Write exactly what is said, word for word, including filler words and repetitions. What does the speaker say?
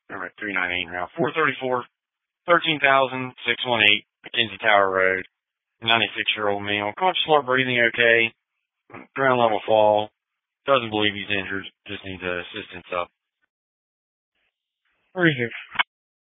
I'm at three ninety-eight now. four thirty-four, thirteen thousand six one eight, Mackenzie Tower Road. ninety-six-year-old male. Conscious, heart breathing okay. Ground level fall. Doesn't believe he's injured. Just needs assistance up. thirty-six.